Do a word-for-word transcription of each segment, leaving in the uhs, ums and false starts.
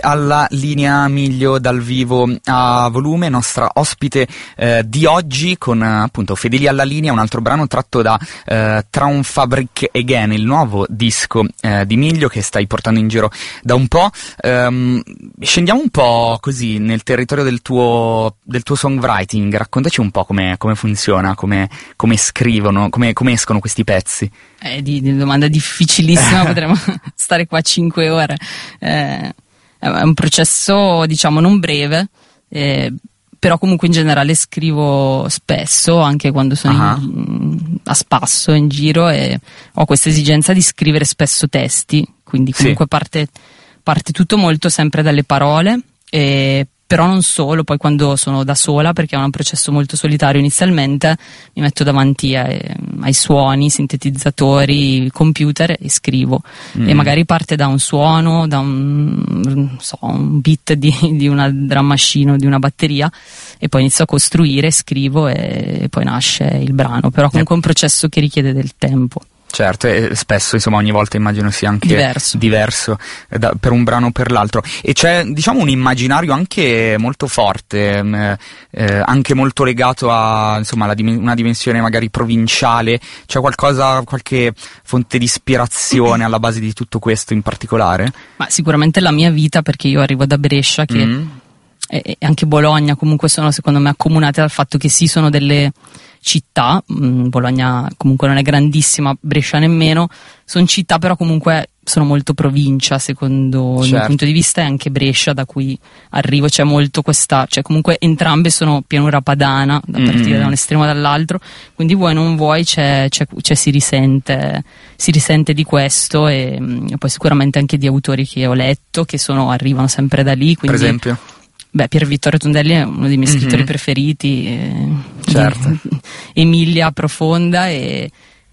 alla linea Miglio dal vivo a volume, nostra ospite eh, di oggi con appunto Fedeli alla linea, un altro brano tratto da eh, Traumfabrik Again, il nuovo disco eh, di Miglio che stai portando in giro da un po'. Um, scendiamo un po' così nel territorio del tuo, del tuo songwriting, raccontaci un po' come, come funziona, come, come scrivono, come, come escono questi pezzi. È di, di domanda difficilissima, potremmo stare qua cinque ore. Eh, è un processo, diciamo, non breve, eh, però comunque in generale scrivo spesso, anche quando sono uh-huh. in, a spasso in giro, e ho questa esigenza di scrivere spesso testi, quindi comunque sì. parte, parte tutto molto sempre dalle parole, e però non solo, poi quando sono da sola, perché è un processo molto solitario inizialmente, mi metto davanti ai, ai suoni, sintetizzatori, computer e scrivo. Mm. E magari parte da un suono, da un, non so, un beat di, di una drum machine o di una batteria, e poi inizio a costruire, scrivo e, e poi nasce il brano. Però comunque è un processo che richiede del tempo. Certo, e spesso, insomma, ogni volta immagino sia anche diverso, diverso eh, da, per un brano o per l'altro. E c'è, diciamo, un immaginario anche molto forte, eh, anche molto legato a, insomma, alla dim- una dimensione magari provinciale. C'è qualcosa, qualche fonte di ispirazione alla base di tutto questo in particolare? Ma sicuramente la mia vita, perché io arrivo da Brescia, che mm. e anche Bologna comunque sono, secondo me, accomunate dal fatto che sì, sono delle città, mh, Bologna comunque non è grandissima, Brescia nemmeno, sono città però comunque sono molto provincia secondo certo. il mio punto di vista, e anche Brescia da cui arrivo c'è molto questa, cioè comunque entrambe sono pianura padana, da partire mm. da un estremo e dall'altro, quindi vuoi non vuoi c'è, c'è, c'è si risente si risente di questo, e, e poi sicuramente anche di autori che ho letto che sono, arrivano sempre da lì, quindi, per esempio? Beh, Pier Vittorio Tondelli è uno dei miei mm-hmm. scrittori preferiti, eh, certo. Emilia Profonda, e,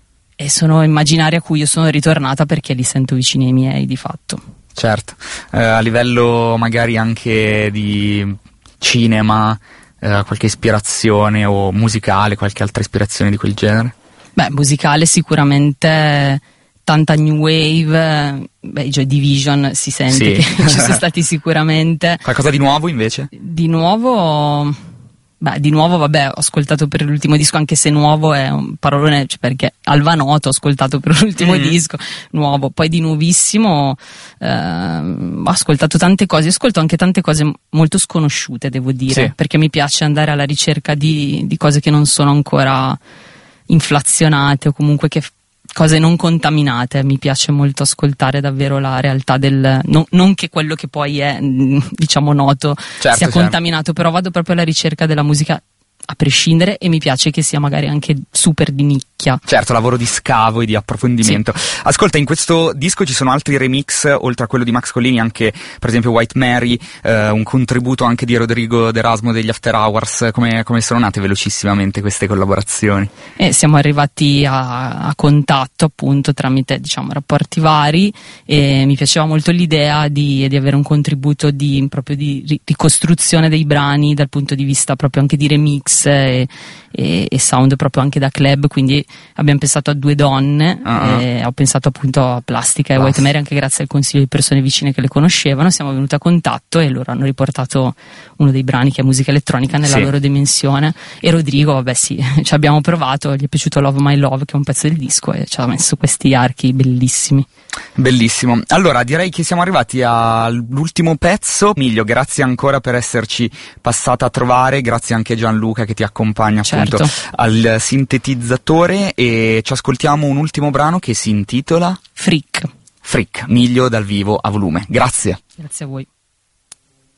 e sono immaginari a cui io sono ritornata perché li sento vicini ai miei di fatto. Certo, eh, a livello magari anche di cinema, eh, qualche ispirazione, o musicale, qualche altra ispirazione di quel genere? Beh, musicale sicuramente tanta new wave, beh, i Joy Division si sente sì. che ci sono stati sicuramente. Qualcosa di nuovo invece? Di nuovo, beh, di nuovo vabbè, ho ascoltato per l'ultimo disco, anche se nuovo è un parolone, cioè, perché Alvanotto ho ascoltato per l'ultimo mm-hmm. disco, nuovo. Poi di nuovissimo eh, ho ascoltato tante cose, ascolto anche tante cose molto sconosciute, devo dire, sì. perché mi piace andare alla ricerca di, di cose che non sono ancora inflazionate, o comunque che cose non contaminate. Mi piace molto ascoltare davvero la realtà del, no, non che quello che poi è, diciamo, noto certo, sia certo. contaminato, però vado proprio alla ricerca della musica a prescindere, e mi piace che sia magari anche super di nicchia. Certo, lavoro di scavo e di approfondimento. Sì. Ascolta, in questo disco ci sono altri remix, oltre a quello di Max Collini, anche per esempio White Mary, eh, un contributo anche di Rodrigo D'Erasmo degli After Hours. Come, come sono nate velocissimamente queste collaborazioni? E siamo arrivati a, a contatto appunto tramite, diciamo, rapporti vari, e mi piaceva molto l'idea di, di avere un contributo di, proprio di ricostruzione dei brani dal punto di vista proprio anche di remix E, e, e sound proprio anche da club, quindi abbiamo pensato a Due donne, uh-huh. e ho pensato appunto a Plastica e White Mary, anche grazie al consiglio di persone vicine che le conoscevano. Siamo venuti a contatto e loro hanno riportato uno dei brani che è musica elettronica nella sì. loro dimensione, e Rodrigo, vabbè sì, ci abbiamo provato, gli è piaciuto Love My Love, che è un pezzo del disco, e ci ha messo questi archi bellissimi. Bellissimo. Allora direi che siamo arrivati all'ultimo pezzo. Miglio, grazie ancora per esserci passata a trovare, grazie anche a Gianluca che ti accompagna certo. appunto al sintetizzatore, e ci ascoltiamo un ultimo brano che si intitola Freak. Freak, Miglio dal vivo a volume. Grazie. Grazie a voi.